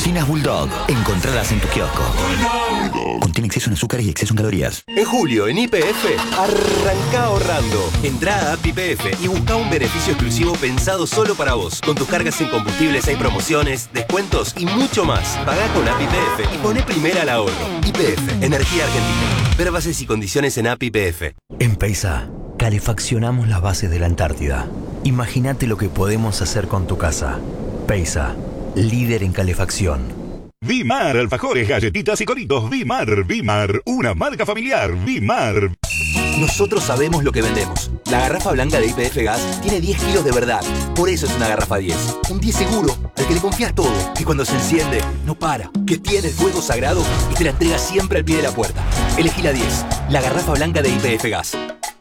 Golosinas Bulldog. Encontralas en tu kiosco. Contiene exceso en azúcar y exceso en calorías. En julio, en YPF, arranca ahorrando. Entrá a App YPF y busca un beneficio exclusivo pensado solo para vos. Con tus cargas en combustibles hay promociones, descuentos y mucho más. Pagá con App YPF y poné primera al ahorro. YPF, Energía Argentina. Ver bases y condiciones en App YPF. En Peisa, calefaccionamos las bases de la Antártida. Imagínate lo que podemos hacer con tu casa. Peisa, líder en calefacción. Vimar, alfajores, galletitas y coritos. Vimar, una marca familiar. Vimar. Nosotros sabemos lo que vendemos. La garrafa blanca de YPF Gas tiene 10 kilos de verdad. Por eso es una garrafa 10. Un 10 seguro, al que le confías todo. Que cuando se enciende, no para. Que tiene el fuego sagrado y te la entrega siempre al pie de la puerta. Elegí la 10. La garrafa blanca de YPF Gas.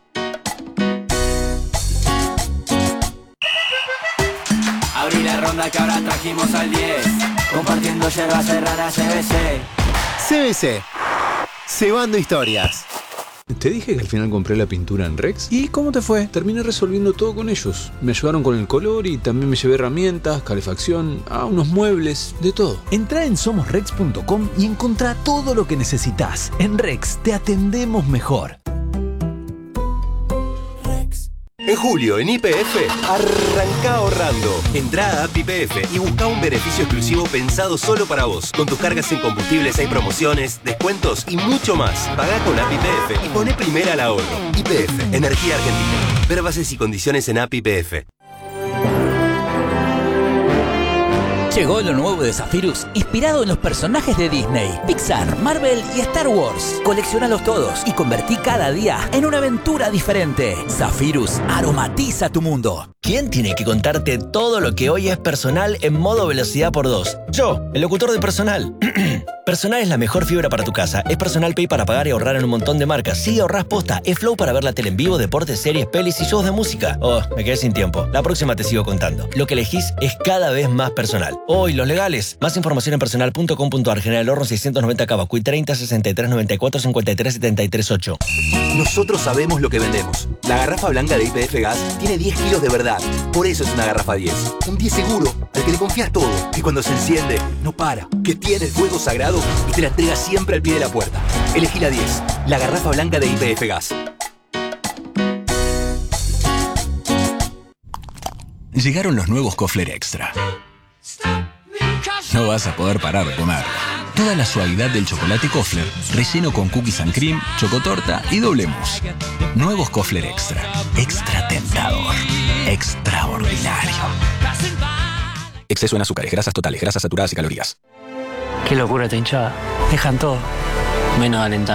Abrí la ronda que ahora trajimos al 10. Compartiendo yerba serrana CBC. CBC. Cebando historias. Te dije que al final compré la pintura en Rex. ¿Y cómo te fue? Terminé resolviendo todo con ellos. Me ayudaron con el color y también me llevé herramientas, calefacción, unos muebles, de todo. Entrá en somosrex.com y encontrá todo lo que necesitas. En Rex te atendemos mejor. En julio, en YPF, arranca ahorrando. Entrá a App YPF y busca un beneficio exclusivo pensado solo para vos. Con tus cargas en combustibles hay promociones, descuentos y mucho más. Pagá con App YPF y poné primera al ahorro. YPF, Energía Argentina. Ver bases y condiciones en App YPF. Llegó lo nuevo de Zephyrus, inspirado en los personajes de Disney, Pixar, Marvel y Star Wars. Colecciónalos todos y convertí cada día en una aventura diferente. Zephyrus aromatiza tu mundo. ¿Quién tiene que contarte todo lo que hoy es personal en modo velocidad por 2? Yo, el locutor de Personal. Personal es la mejor fibra para tu casa. Es Personal Pay para pagar y ahorrar en un montón de marcas. Sí, ahorrás posta. Es Flow para ver la tele en vivo, deportes, series, pelis y shows de música. Oh, me quedé sin tiempo. La próxima te sigo contando. Lo que elegís es cada vez más personal. Hoy, los legales. Más información en personal.com.ar. General Horno 690 Cavacuy 30 63 94 53 73 8. Nosotros sabemos lo que vendemos. La garrafa blanca de YPF Gas tiene 10 kilos de verdad. Por eso es una garrafa 10. Un 10 seguro, al que le confías todo. Que cuando se enciende, no para. Que tiene el fuego sagrado y te la entrega siempre al pie de la puerta. Elegí la 10. La garrafa blanca de YPF Gas. Llegaron los nuevos Kofler Extra. No vas a poder parar de comer. Toda la suavidad del chocolate Kofler, relleno con cookies and cream, chocotorta y doble mousse. Nuevos Kofler Extra. Extra tentador. Extraordinario. Exceso en azúcares, grasas totales, grasas saturadas y calorías. Qué locura esta hinchada. Dejan todo, menos de alentar.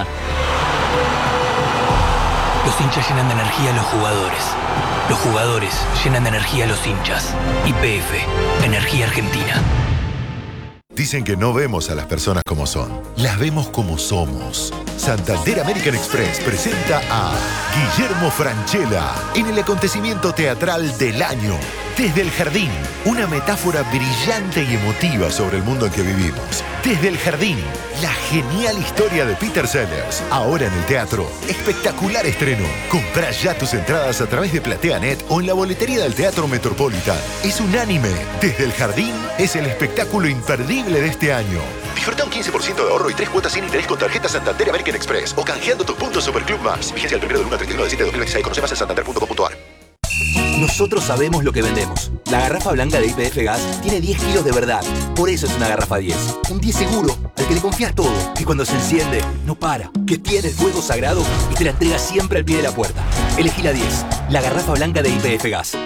Los hinchas llenan de energía a los jugadores. Los jugadores llenan de energía a los hinchas. YPF, Energía Argentina. Dicen que no vemos a las personas como son, las vemos como somos. Santander American Express presenta a Guillermo Francella en el acontecimiento teatral del año. Desde el Jardín, una metáfora brillante y emotiva sobre el mundo en que vivimos. Desde el Jardín, la genial historia de Peter Sellers. Ahora en el teatro, espectacular estreno. Comprá ya tus entradas a través de PlateaNet o en la boletería del Teatro Metropolitan. Es unánime. Desde el Jardín es el espectáculo imperdible de este año. Disfruta un 15% de ahorro y 3 cuotas sin interés con tarjeta Santander American Express o canjeando tus puntos Superclub Más. Vigencia del 1 del 1 al 31 de 7 de 2026. Conoce más en santander.com.ar. Nosotros sabemos lo que vendemos. La garrafa blanca de YPF Gas tiene 10 kilos de verdad. Por eso es una garrafa 10. Un 10 seguro, al que le confías todo. Que cuando se enciende, no para. Que tiene el fuego sagrado y te la entrega siempre al pie de la puerta. Elegí la 10. La garrafa blanca de YPF Gas.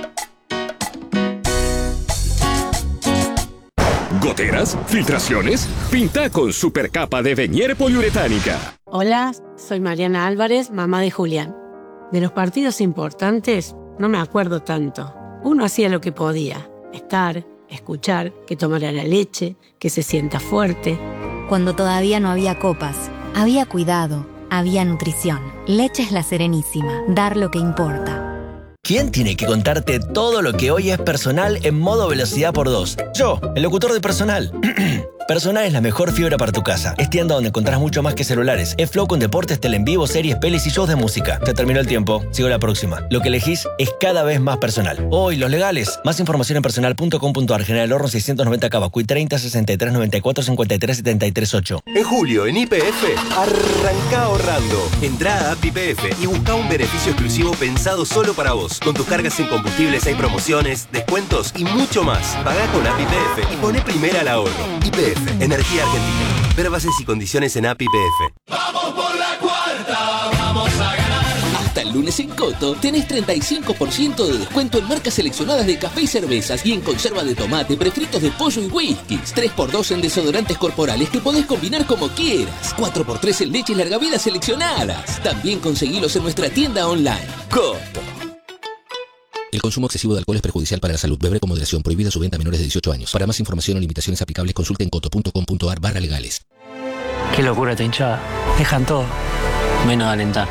¿Goteras? ¿Filtraciones? Pinta con supercapa de Venier poliuretánica. Hola, soy Mariana Álvarez, mamá de Julián. De los partidos importantes no me acuerdo tanto. Uno hacía lo que podía. Estar, escuchar, que tomara la leche, que se sienta fuerte. Cuando todavía no había copas, había cuidado, había nutrición. Leches La Serenísima. Dar lo que importa. ¿Quién tiene que contarte todo lo que hoy es personal en modo velocidad por 2? Yo, el locutor de Personal. Personal es la mejor fibra para tu casa. Es tienda donde encontrás mucho más que celulares. Es Flow con deportes, tele en vivo, series, pelis y shows de música. Se terminó el tiempo. Sigo la próxima. Lo que elegís es cada vez más personal. Hoy, los legales. Más información en personal.com.ar. General Horno 690 Cavacuy 30 63 94 53 73 8. En julio, en YPF, arrancá ahorrando. Entrá a App YPF y buscá un beneficio exclusivo pensado solo para vos. Con tus cargas en combustibles hay promociones, descuentos y mucho más. Pagá con App YPF y poné primera al ahorro. YPF, Energía Argentina. Ver bases y condiciones en App YPF. ¡Vamos por la cuarta! ¡Vamos a ganar! Hasta el lunes en Coto tenés 35% de descuento en marcas seleccionadas de café y cervezas y en conserva de tomate, prefritos de pollo y whiskies. 3x2 en desodorantes corporales que podés combinar como quieras. 4x3 en leches larga vida seleccionadas. También conseguilos en nuestra tienda online. Coto. El consumo excesivo de alcohol es perjudicial para la salud. Beber con moderación. Prohibida su venta a menores de 18 años. Para más información o limitaciones aplicables, consulte en coto.com.ar/legales. Qué locura esta hinchada. Dejan todo, menos alentar.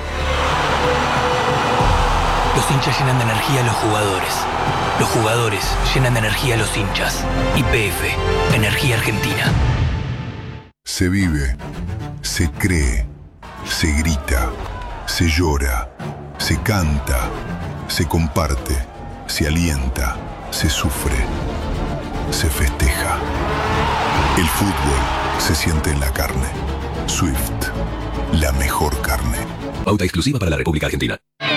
Los hinchas llenan de energía a los jugadores. Los jugadores llenan de energía a los hinchas. YPF, Energía Argentina. Se vive, se cree, se grita, se llora, se canta, se comparte, se alienta, se sufre, se festeja. El fútbol se siente en la carne. Swift, la mejor carne. Pauta exclusiva para la República Argentina.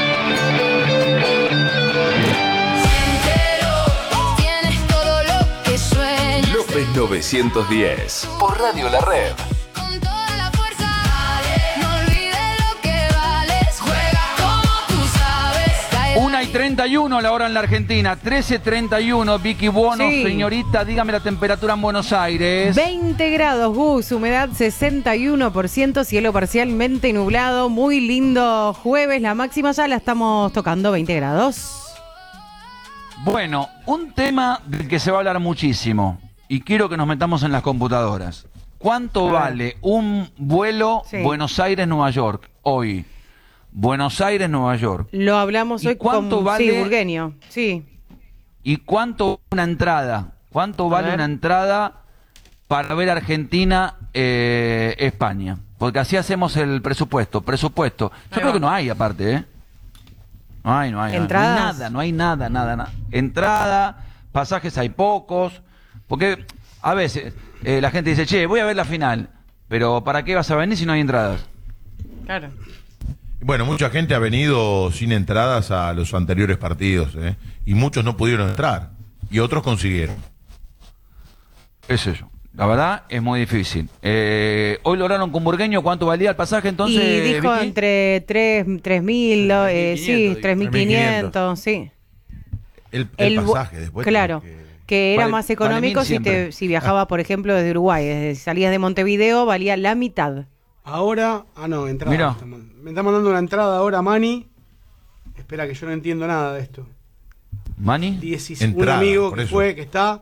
Tienes todo lo que sueñas. López 910. Por Radio La Red. Con toda la fuerza. No olvides lo que vales. Juega como tú sabes. 1:31 la hora en la Argentina. 13:31. Vicky Buono, Sí. señorita, dígame la temperatura en Buenos Aires. 20 grados, Gus, humedad 61%, cielo parcialmente nublado, muy lindo jueves, la máxima ya la estamos tocando, 20 grados. Bueno, un tema del que se va a hablar muchísimo y quiero que nos metamos en las computadoras. ¿Cuánto vale un vuelo Buenos Aires-Nueva York hoy? Buenos Aires-Nueva York. Lo hablamos hoy cuánto con vale? sí, Burgueño, sí. ¿Y cuánto una entrada? ¿Cuánto vale ver. una entrada para ver Argentina-España? Porque así hacemos el presupuesto. Yo creo que no hay aparte, ¿eh? No hay. ¿Entradas? No hay nada. Entrada, pasajes hay pocos. Porque a veces la gente dice, che, voy a ver la final. Pero ¿para qué vas a venir si no hay entradas? Claro. Bueno, mucha gente ha venido sin entradas a los anteriores partidos, ¿eh? Y muchos no pudieron entrar. Y otros consiguieron. Es eso. La verdad es muy difícil. Hoy lograron con Burgueño cuánto valía el pasaje entonces. Y dijo Vicky? entre 3.000, sí, 3.500, sí. El pasaje después. Claro, que era Vale- más vale económico 1.000 siempre. si viajaba, por ejemplo, desde Uruguay. Desde salías de Montevideo valía la mitad. Ahora, no, entrada. Mirá. Me está mandando una entrada ahora Mani. Espera que yo no entiendo nada de esto. ¿Mani? Un amigo que fue, que está.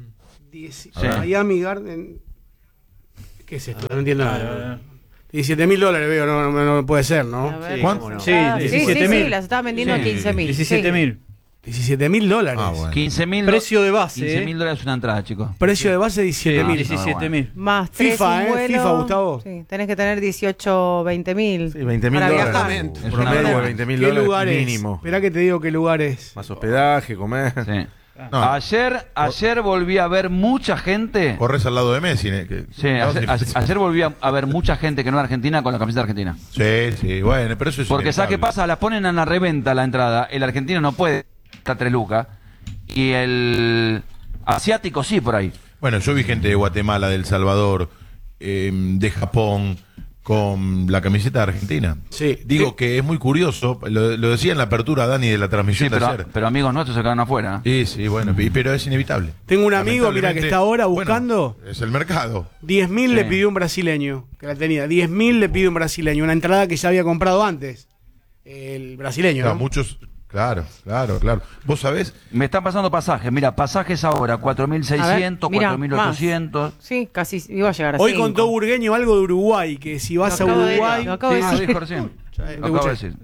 Miami Garden. ¿Qué es esto? No entiendo nada. $17.000 veo, no puede ser, ¿no? ¿Cuánto? Sí, Sí, las estaban vendiendo a 15.000. 17.000. $17.000. Ah, bueno. 15.000 Precio de base. $15.000 una entrada, chicos. Precio de base 17.000. 17.000. Más 3 FIFA, sin vuelo. FIFA, Gustavo. Sí, tenés que tener 18, 20.000. Sí, $20.000. para viajar. Un promedio de ¿Qué $20.000 lugares? mínimo. Esperá que te digo qué lugares. Más hospedaje, comer. Sí. No. Ayer volví a ver mucha gente. Corres al lado de Messi. Sí, ayer volví a ver mucha gente que no era argentina con la camiseta argentina. Sí, bueno, pero eso es Porque ¿sabes qué inevitable. pasa? La ponen en la reventa la entrada. El argentino no puede estar 3 lucas. Y el asiático sí, por ahí. Bueno, yo vi gente de Guatemala, de El Salvador, de Japón, con la camiseta argentina. Sí. Digo que es muy curioso, lo decía en la apertura Dani de la transmisión Sí, de ayer. pero amigos nuestros se quedaron afuera. Sí, bueno, pero es inevitable. Tengo un amigo, mira, que está ahora buscando. Bueno, es el mercado. 10.000 le Sí. pidió un brasileño, que la tenía. 10.000 le pidió un brasileño, una entrada que ya había comprado antes. El brasileño, Claro, ¿no? muchos, claro. ¿Vos sabés? Me están pasando pasajes. Mira, pasajes ahora, 4.600, Mirá, 4.800. Sí, casi iba a llegar a Hoy 5. contó Burgueño algo de Uruguay, que si vas a Uruguay... Lo acabo de Sí, decir. lo dijo recién. Lo acabo de decir.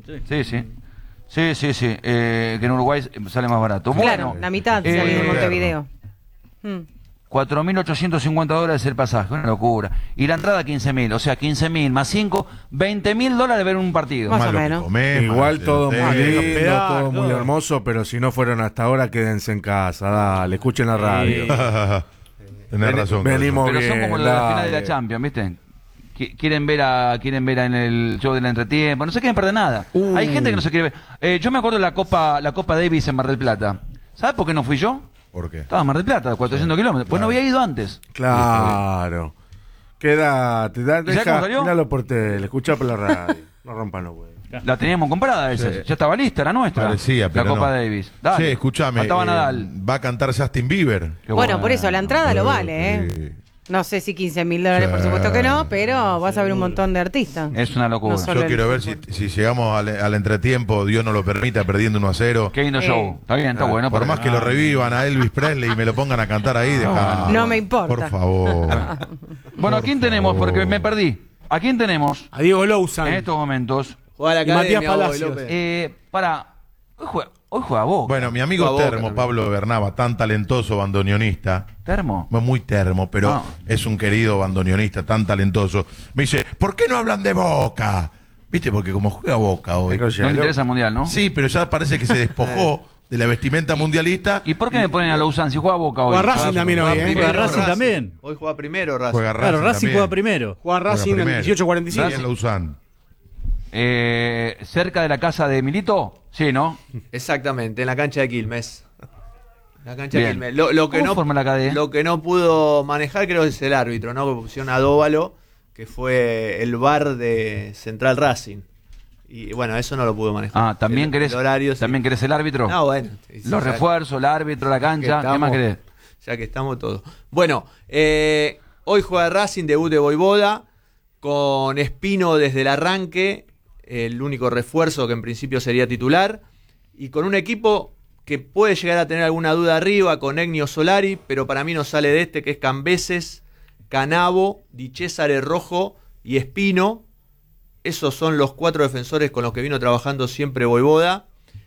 Sí. Que en Uruguay sale más barato. Claro, Bueno, la mitad salí de Montevideo. $4.850 el pasaje, una locura. Y la entrada 15.000, o sea, 15.000 más 5, $20.000 ver un partido. Más o menos. Igual todo muy lindo, hospedar, todo muy hermoso, pero si no fueron hasta ahora, quédense en casa, dale, escuchen la radio. Tenés razón. Venimos Pero bien, son como la final de la dale. Champions, ¿viste? Quieren ver en el show del entretiempo, no se quieren perder nada. Hay gente que no se quiere ver. Yo me acuerdo de la Copa Davis en Mar del Plata. ¿Sabes por qué no fui yo? ¿Por qué? Estaba en Mar del Plata, 400 kilómetros. Pues no había ido antes. Claro. Quédate, ¿Y sabes cómo salió? míralo por tele, escuchá por la radio. No rompan los huevos. La teníamos comprada esa. Sí. Ya estaba lista, era nuestra. Parecía, pero la Copa no. Davis. Dale. Sí, escúchame. Faltaba Nadal. Va a cantar Justin Bieber. Bueno, por eso, la entrada lo vale, ¿eh? No sé si $15.000, por supuesto que no, pero vas a ver un montón de artistas. Es una locura. No solo Yo quiero ver si llegamos al entretiempo, Dios nos lo permita, perdiendo 1-0. Qué lindo show. Está bien, está bueno. Por más que lo revivan a Elvis Presley y me lo pongan a cantar ahí, dejá. No me importa. Por favor. Bueno, ¿a quién tenemos? Porque me perdí. ¿A quién tenemos? A Diego Lowsan. En estos momentos. Juega la academia, Matías Palacios. Hoy juega Boca. Bueno, mi amigo Boca Termo, también. Pablo Bernaba, tan talentoso bandoneonista. ¿Termo? Muy termo, pero es un querido bandoneonista, tan talentoso. Me dice, ¿por qué no hablan de Boca? ¿Viste? Porque como juega Boca hoy. No le interesa el mundial, ¿no? Sí, pero ya parece que se despojó de la vestimenta mundialista. ¿Y por qué me ponen a Lausanne si juega Boca hoy? Juega Racing también hoy, ¿eh? Juega Racing también. Hoy juega primero Racing. Juega Racing Claro, Racing también. juega primero. Juega Racing en primero. 18:45. Y en Lausanne. ¿Cerca de la casa de Milito? Sí, ¿no? Exactamente, en la cancha de Quilmes. La cancha de Bien. Quilmes. Lo que ¿Cómo no, forma la cadena? lo que no pudo manejar creo que es el árbitro, ¿no? Que pusieron a Dóvalo, que fue el VAR de Central Racing. Y bueno, eso no lo pudo manejar. Ah, ¿también querés el árbitro? No, bueno. Los refuerzos, el árbitro, la cancha, ¿qué más querés? Ya que estamos todos. Bueno, hoy juega Racing, debut de Voivoda, con Espino desde el arranque, el único refuerzo que en principio sería titular, y con un equipo que puede llegar a tener alguna duda arriba, con Egnio Solari, pero para mí no sale de este, que es Cambeses, Canavo, Di Cesare Rojo y Espino. Esos son los 4 defensores con los que vino trabajando siempre Voivoda.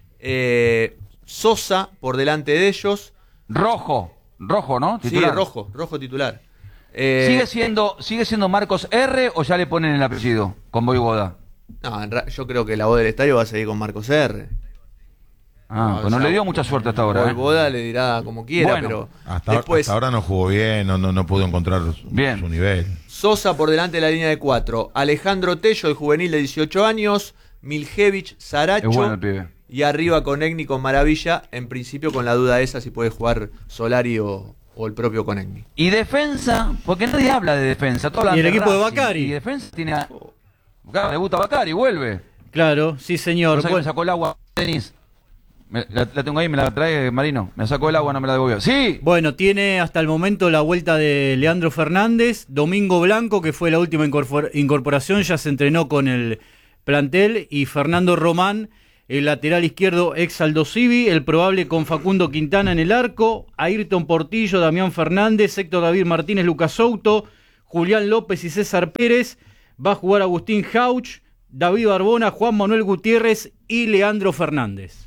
Sosa por delante de ellos. Rojo, ¿no? ¿Titular? Sí, rojo titular. ¿Sigue siendo Marcos R o ya le ponen el apellido con Voivoda? No, yo creo que la voz del estadio va a seguir con Marcos R. Pues no le dio mucha suerte hasta ahora. Voivoda le dirá como quiera, Bueno, pero Hasta ahora no jugó bien, no pudo encontrar su nivel. Sosa por delante de la línea de 4. Alejandro Tello, el juvenil de 18 años. Miljevich, Saracho. Es bueno el pibe. Y arriba Conegni con Maravilla. En principio con la duda esa si puede jugar Solari o el propio Conegni. Y defensa, porque nadie habla de defensa. Todos hablan Y el equipo de Racing. Bacari. Y defensa tiene... Claro, debuta Bacari, vuelve. Claro, sí señor. No sé, me sacó el agua, Denis. La tengo ahí, me la trae Marino. Me sacó el agua, no me la devolvió. ¡Sí! Bueno, tiene hasta el momento la vuelta de Leandro Fernández, Domingo Blanco, que fue la última incorporación, ya se entrenó con el plantel, y Fernando Román, el lateral izquierdo ex Aldo Civi, el probable con Facundo Quintana en el arco, Ayrton Portillo, Damián Fernández, Héctor David Martínez, Lucas Souto, Julián López y César Pérez. Va a jugar Agustín Jauch, David Barbona, Juan Manuel Gutiérrez y Leandro Fernández.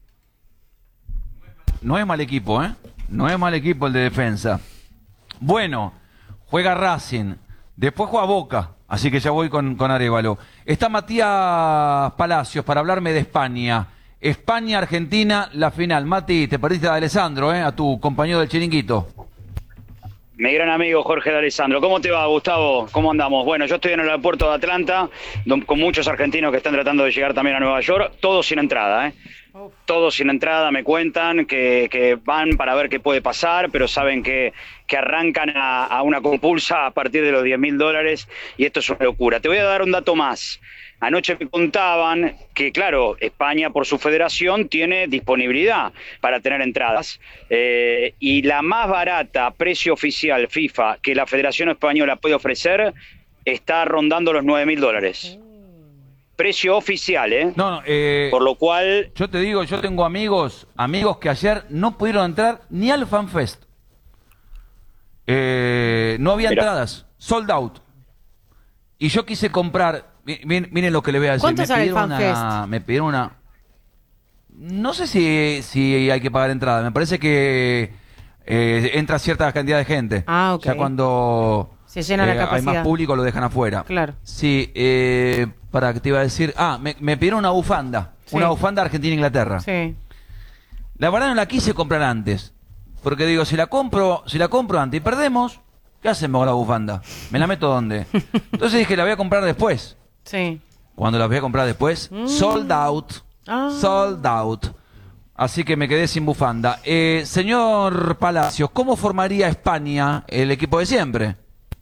No es mal equipo, ¿eh? No es mal equipo el de defensa. Bueno, juega Racing. Después juega Boca. Así que ya voy con Arévalo. Está Matías Palacios para hablarme de España. España-Argentina, la final. Mati, te perdiste a Alessandro, a tu compañero del chiringuito. Mi gran amigo Jorge de Alessandro. ¿Cómo te va, Gustavo? ¿Cómo andamos? Bueno, yo estoy en el aeropuerto de Atlanta, con muchos argentinos que están tratando de llegar también a Nueva York, todos sin entrada, Todos sin entrada, me cuentan que van para ver qué puede pasar, pero saben que arrancan a una compulsa a partir de los $10.000 y esto es una locura. Te voy a dar un dato más. Anoche me contaban que, claro, España por su federación tiene disponibilidad para tener entradas y la más barata, precio oficial FIFA, que la Federación Española puede ofrecer, está rondando los $9.000. Precio oficial, por lo cual... Yo te digo, yo tengo amigos que ayer no pudieron entrar ni al FanFest. No había entradas, sold out. Y yo quise comprar... Miren lo que le voy a decir. ¿Cuánto sale el FanFest? Me pidieron una... No sé si hay que pagar entrada. Me parece que entra cierta cantidad de gente. Ah, ok. Ya cuando se llena la capacidad. hay más público, lo dejan afuera. Claro. Sí, para que te iba a decir, me pidieron una bufanda, una bufanda Argentina-Inglaterra. Sí. La verdad no la quise comprar antes, porque digo, si la compro antes y perdemos, ¿qué hacemos con la bufanda? ¿Me la meto dónde? Entonces dije, la voy a comprar después. Sí. Cuando la voy a comprar después, sold out. Sold out. Así que me quedé sin bufanda. Señor Palacios, ¿cómo formaría España el equipo de siempre?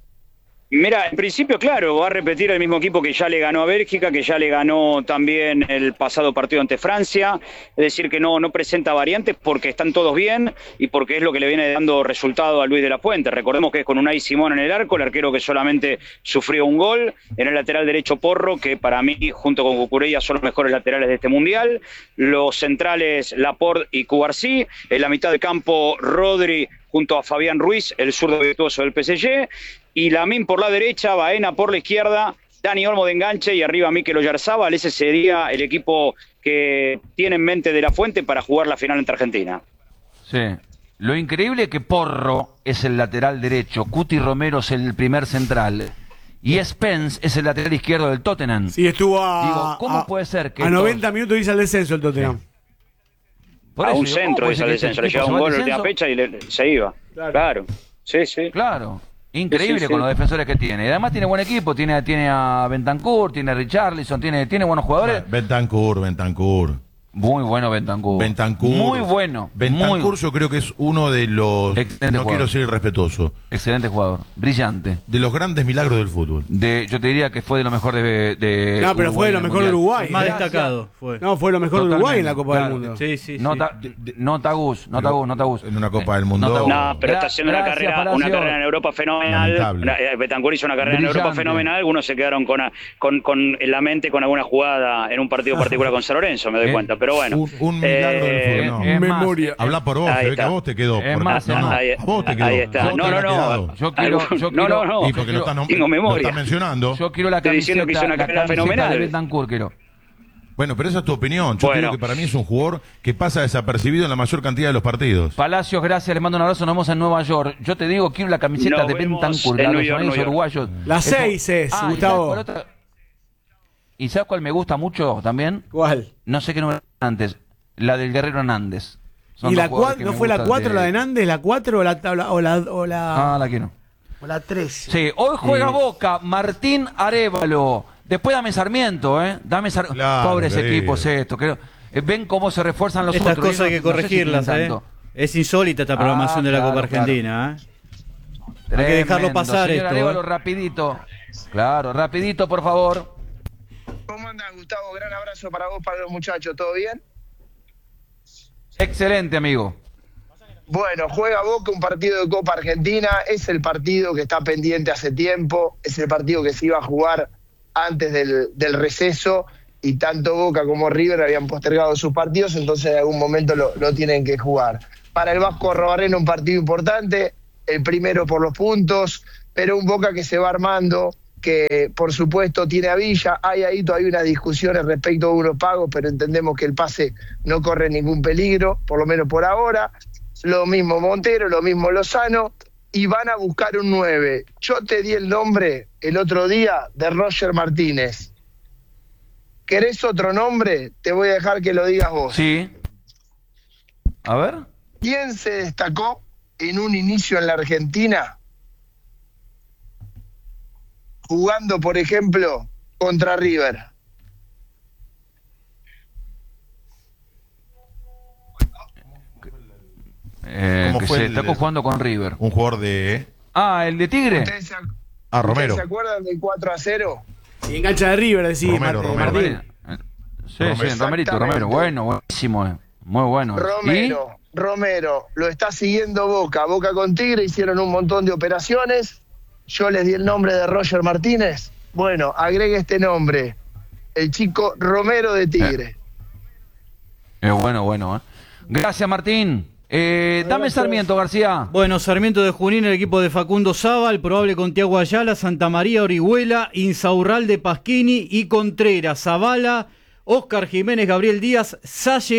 Mira, en principio, claro, va a repetir el mismo equipo que ya le ganó a Bélgica, que ya le ganó también el pasado partido ante Francia. Es decir, que no presenta variantes porque están todos bien y porque es lo que le viene dando resultado a Luis de la Fuente. Recordemos que es con Unai Simón en el arco, el arquero que solamente sufrió un gol. En el lateral derecho Porro, que para mí, junto con Cucurella, son los mejores laterales de este Mundial. Los centrales Laporte y Cubarsí. En la mitad de campo Rodri junto a Fabián Ruiz, el zurdo virtuoso del PSG. Y Lamine por la derecha, Baena por la izquierda, Dani Olmo de enganche y arriba Mikel Oyarzabal. Ese sería el equipo que tiene en mente de la Fuente para jugar la final ante Argentina. Sí. Lo increíble es que Porro es el lateral derecho, Cuti Romero es el primer central y Spence es el lateral izquierdo del Tottenham. Sí, estuvo a... ¿cómo puede ser que... A 90 minutos dice al descenso el Tottenham. Sí. Por a eso, un centro dice al descenso, le llevaba un gol en la última fecha y se iba. Claro. Sí, sí. Claro. Increíble sí, con los defensores que tiene. Y además tiene buen equipo, tiene a Bentancur, tiene a Richarlison, tiene buenos jugadores. Bentancur. Muy bueno Bentancur. Muy bueno. Bentancur yo creo que es uno de los... Excelente no jugador. quiero ser irrespetuoso. Excelente jugador. Brillante. De los grandes milagros del fútbol. Yo te diría que fue de lo mejor de No, pero fue de lo mejor de Uruguay. Más destacado fue. No, fue lo mejor de Uruguay en la Copa del Mundo. Sí, sí, No Tagus. En una Copa del Mundo. No, pero está haciendo una carrera en Europa fenomenal. Bentancur hizo una carrera en Europa fenomenal. Algunos se quedaron en la mente con alguna jugada en un partido particular con San Lorenzo, me doy cuenta. Pero bueno. Un milagro del fútbol. No. Memoria. Habla por vos, se ve que a vos te quedó. A vos te quedó. Ahí está. No. Yo quiero. Y porque tengo memoria. Lo estás mencionando. Yo quiero la Estoy diciendo que hizo una carrera fenomenal. De Bentancur, quiero. Bueno, pero esa es tu opinión. Yo creo que para mí es un jugador que pasa desapercibido en la mayor cantidad de los partidos. Palacios, gracias, le mando un abrazo, nos vemos en Nueva York. Yo te digo, quiero la camiseta de Bentancur, de los sonidos uruguayos. La 6 es, Gustavo. ¿Y sabes cuál me gusta mucho también? ¿Cuál? No sé qué número antes. La del Guerrero Hernández. ¿Y la 4? ¿No fue la 4 la de Hernández? ¿La 4 o la... Ah, la quiero. O la 3. Sí, hoy juega Boca, Martín Arévalo. Después dame Sarmiento, Dame Sarmiento. Claro, Pobres equipos estos. Ven cómo se refuerzan los Estas otros. cosas hay que corregirlas, Es insólita esta programación de la Copa Argentina, Hay que dejarlo pasar señor esto. Arévalo, rapidito. Claro, rapidito, por favor. ¿Cómo andas, Gustavo? Gran abrazo para vos, para los muchachos. ¿Todo bien? Excelente, amigo. Bueno, juega Boca un partido de Copa Argentina. Es el partido que está pendiente hace tiempo. Es el partido que se iba a jugar antes del receso. Y tanto Boca como River habían postergado sus partidos. Entonces en algún momento lo tienen que jugar. Para el Vasco Arrobarrena un partido importante. El primero por los puntos. Pero un Boca que se va armando, que por supuesto tiene a Villa. Hay ahí todavía unas discusiones respecto a unos pagos, pero entendemos que el pase no corre ningún peligro, por lo menos por ahora. Lo mismo Montero, lo mismo Lozano, y van a buscar un 9. Yo te di el nombre el otro día de Roger Martínez. ¿Querés otro nombre? Te voy a dejar que lo digas vos. Sí. A ver. ¿Quién se destacó en un inicio en la Argentina jugando, por ejemplo, contra River? Que se destacó jugando con River. Un jugador de... el de Tigre. Romero. ¿Se acuerdan del 4-0? Y engancha de River, decís. Romero. Sí, Romero. Buenísimo. Muy bueno. Romero, lo está siguiendo Boca. Boca con Tigre hicieron un montón de operaciones. Yo les di el nombre de Roger Martínez. Bueno, agregue este nombre. El chico Romero de Tigre. Bueno. Gracias, Martín. Dame Sarmiento, García. Bueno, Sarmiento de Junín, el equipo de Facundo Zabal, probable con Tiago Ayala, Santa María, Orihuela, Insaurralde, Pasquini y Contreras, Zavala, Oscar Jiménez, Gabriel Díaz, Salle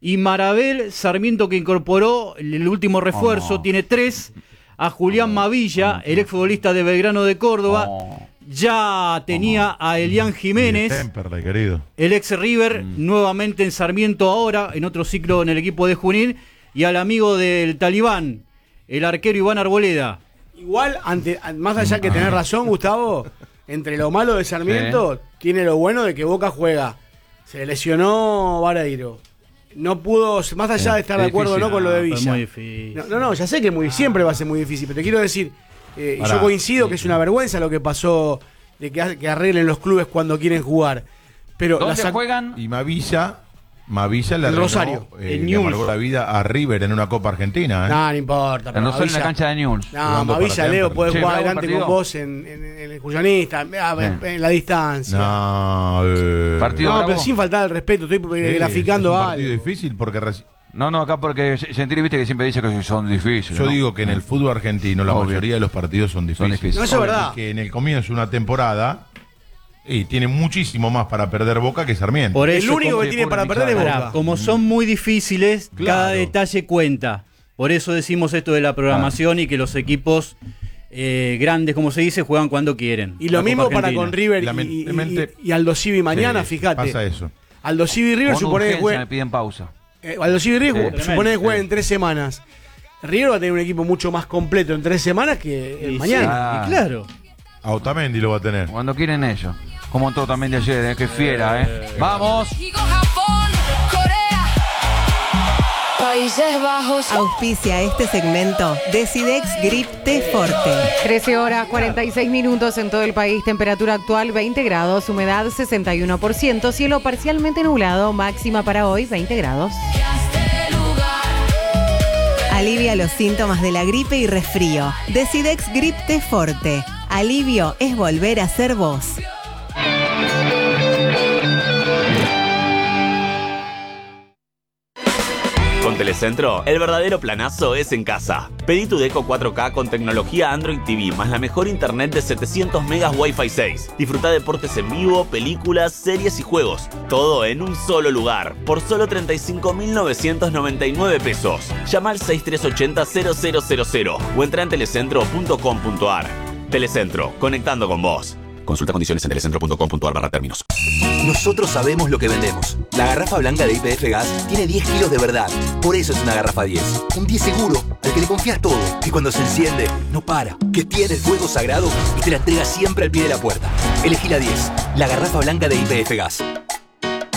Y Marabel, Sarmiento, que incorporó el último refuerzo, tiene 3. A Julián Mavilla, el exfutbolista de Belgrano de Córdoba. Ya tenía a Elian Jiménez, Temperley, querido. el ex River, nuevamente en Sarmiento ahora, en otro ciclo en el equipo de Junín. Y al amigo del Talibán, el arquero Iván Arboleda. Igual, más allá que tener razón, Gustavo, entre lo malo de Sarmiento, tiene lo bueno de que Boca juega. Se lesionó Vareiro. No pudo, más allá de estar de acuerdo no con lo de Villa. Es muy difícil. No, ya sé que siempre va a ser muy difícil, pero te quiero decir, yo coincido que es una vergüenza lo que pasó de que arreglen los clubes cuando quieren jugar. Pero ¿dónde juegan? Y Mavilla le el Rosario, le amargó la vida a River en una Copa Argentina. No importa. En Rosario, en la cancha de Newell's. No, Mavilla, Leo, puede jugar adelante con vos en el excursionista, en la distancia. Pero sin faltar el respeto, estoy graficando algo. Es un partido difícil porque... No, acá porque Gentili, viste que siempre dice que son difíciles. Yo digo que en el fútbol argentino la mayoría de los partidos son difíciles. No, eso es verdad. Y que en el comienzo de una temporada... Y tiene muchísimo más para perder Boca que Sarmiento. Por eso, el único que tiene para perder es Boca. Como son muy difíciles, cada detalle cuenta. Por eso decimos esto de la programación y que los equipos grandes, como se dice, juegan cuando quieren. Y lo mismo para con River y Aldo Civi mañana, fíjate. Pasa eso. Aldo Civi y River supone que juegan. Me piden pausa. Aldo Civi y River supone que juegan en 3 semanas. River va a tener un equipo mucho más completo en 3 semanas que mañana. Y claro. A Otamendi lo va a tener. Cuando quieren ellos. Como todo también de ayer, que fiera, ¡Vamos! Japón, Corea, Países Bajos. Auspicia este segmento Decidex Grip T Forte. 13 horas 46 minutos en todo el país. Temperatura actual 20 grados. Humedad 61%. Cielo parcialmente nublado. Máxima para hoy 20 grados. Alivia los síntomas de la gripe y resfrío. Decidex Grip T Forte. Alivio es volver a ser vos. Con Telecentro, el verdadero planazo es en casa. Pedí tu Deco 4K con tecnología Android TV más la mejor internet de 700 megas Wi-Fi 6. Disfruta deportes en vivo, películas, series y juegos. Todo en un solo lugar, por solo 35.999 pesos. Llama al 6380-0000 o entra en telecentro.com.ar. Telecentro, conectando con vos. Consulta condiciones en telecentro.com.ar/términos. Nosotros sabemos lo que vendemos. La garrafa blanca de YPF Gas tiene 10 kilos de verdad. Por eso es una garrafa 10. Un 10 seguro, al que le confías todo. Que cuando se enciende, no para. Que tiene el fuego sagrado y te la entrega siempre al pie de la puerta. Elegí la 10, la garrafa blanca de YPF Gas.